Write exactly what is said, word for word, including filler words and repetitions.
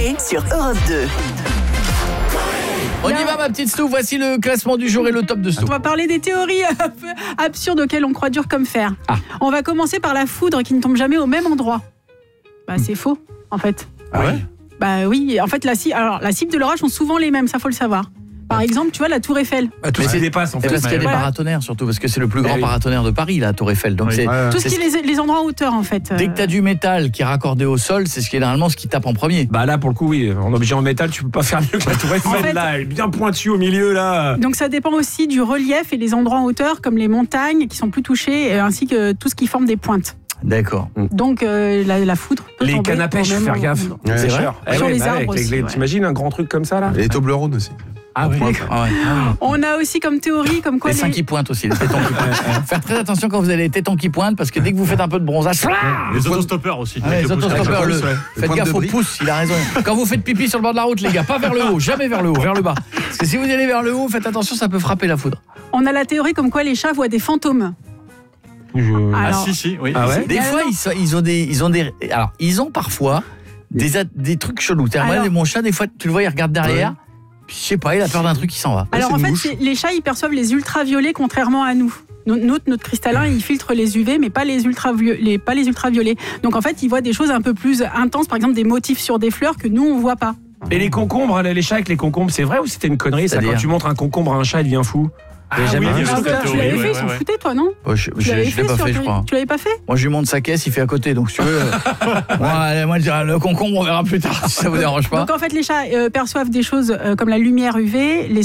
Coé sur Europe deux. On y va ma petite Stouff, voici le classement du jour et le top de Stouff. On va parler des théories un peu absurdes auxquelles on croit dur comme fer. Ah. On va commencer par la foudre qui ne tombe jamais au même endroit. Bah c'est faux en fait. Ah ouais? Bah oui, en fait la cible, alors la cible de l'orage sont souvent les mêmes, ça faut le savoir. Par exemple, tu vois la Tour Eiffel. Ah, tout Mais ce qui c'est- dépasse en C'est fait. parce qu'il y a des Voilà. paratonnerres surtout, parce que c'est le plus grand oui. paratonnerre de Paris, la Tour Eiffel. Donc Oui. c'est, Ouais. Tout ce c'est- qui est les, les endroits en hauteur en fait. dès que tu as du métal qui est raccordé au sol, c'est ce qui est généralement ce qui tape en premier. Bah là pour le coup oui, en objet en métal tu peux pas faire mieux que la tour Eiffel En fait- là, elle est bien pointue au milieu là. Donc ça dépend aussi du relief et les endroits en hauteur comme les montagnes qui sont plus touchés euh, ainsi que tout ce qui forme des pointes. D'accord. Donc euh, la, la foudre peut Les tomber cannes à pêche, au même faire gaffe. endroit. Ouais. C'est C'est cher. Eh Sur ouais, les bah, arbres avec les- aussi, les- ouais. T'imagines un grand truc comme ça là? Et les Toblerones aussi. Ah ouais. Ah ouais. On a aussi comme théorie comme quoi Les seins les- qui pointent aussi, les tétons qui pointent. Faire très attention quand vous avez les tétons qui pointent, parce que dès que vous faites un peu de bronzage, flaa Les autostoppeurs aussi. Ah ouais, les autostoppeurs, le- ouais. Le faites point gaffe de au bris. pouce, il a raison. Quand vous faites pipi sur le bord de la route, les gars, pas vers le haut, jamais vers le haut, vers le bas. Parce que si vous y allez vers le haut, faites attention, ça peut frapper la foudre. on a la théorie comme quoi les chats voient des fantômes. Je- Ah Alors, si, si, oui. Ah ouais? Des Mais fois, alors- ils, sont- ils ont des, ils ont des, alors ils ont parfois des, a- des trucs chelous. C'est-à-dire, Alors- moi, mon chat, des fois, tu le vois, il regarde derrière. Puis, je sais pas, il a peur d'un truc qui s'en va. Alors c'est en une fait, mouche. c'est- les chats ils perçoivent les ultraviolets contrairement à nous. Nous, Notre, notre cristallin, il filtre les U V, mais pas les, ultraviolets, pas les ultraviolets. Donc en fait, ils voient des choses un peu plus intenses, par exemple des motifs sur des fleurs que nous, on voit pas. Et les concombres, les chats avec les concombres, c'est vrai ou c'était une connerie ça? C'est-à-dire quand tu montres un concombre à un chat, il devient fou. Ah T'as jamais oui, vu bien ça? sûr. Ah, tu théorie, l'avais ouais, fait, ils ouais, s'en ouais. foutaient, toi, non? Oh, je Tu je, l'avais je l'ai pas sur fait, je ton- crois. Tu l'avais pas fait? Moi, je lui montre sa caisse, il fait à côté. Donc, si tu veux, moi, allez, moi, je dirais, le concombre, on verra plus tard, si ça vous dérange pas. Donc en fait, les chats euh, perçoivent des choses euh, comme la lumière U V, les